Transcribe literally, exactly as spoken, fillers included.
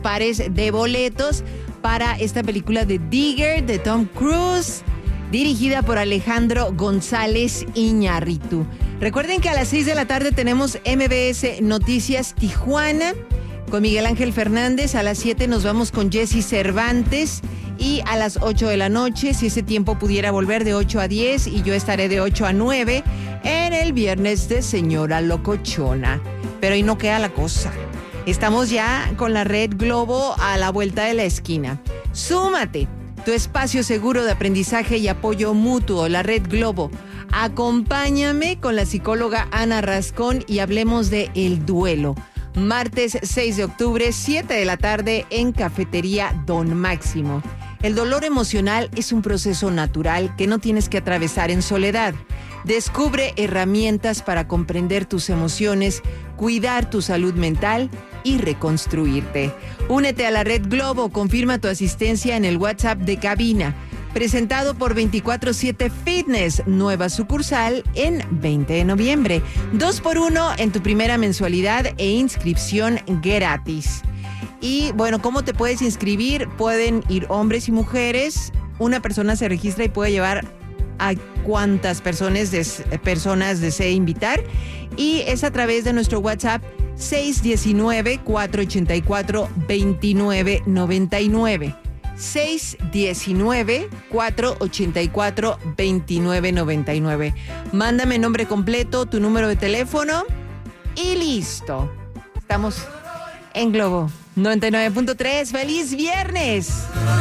pares de boletos para esta película de Digger de Tom Cruise, dirigida por Alejandro González Iñárritu. Recuerden que a las seis de la tarde tenemos M B S Noticias Tijuana con Miguel Ángel Fernández. A las siete nos vamos con Jesse Cervantes. Y a las ocho de la noche, si ese tiempo pudiera volver, de ocho a diez, y yo estaré de ocho a nueve en el viernes de Señora Locochona. Pero ahí no queda la cosa. Estamos ya con la Red Globo a la vuelta de la esquina. Súmate, tu espacio seguro de aprendizaje y apoyo mutuo, la Red Globo. Acompáñame con la psicóloga Ana Rascón y hablemos de el duelo. Martes seis de octubre, siete de la tarde, en Cafetería Don Máximo. El dolor emocional es un proceso natural que no tienes que atravesar en soledad. Descubre herramientas para comprender tus emociones, cuidar tu salud mental y reconstruirte. Únete a la Red Globo, confirma tu asistencia en el WhatsApp de cabina. Presentado por veinticuatro siete Fitness, nueva sucursal en veinte de noviembre. Dos por uno en tu primera mensualidad e inscripción gratis. Y bueno, ¿cómo te puedes inscribir? Pueden ir hombres y mujeres. Una persona se registra y puede llevar a cuantas personas, des, personas desee invitar. Y es a través de nuestro WhatsApp seis uno nueve, cuatro ocho cuatro, dos nueve nueve nueve. seis uno nueve, cuatro ocho cuatro, dos nueve nueve nueve. Mándame nombre completo, tu número de teléfono y listo. Estamos en Globo noventa y nueve punto tres. ¡Feliz viernes!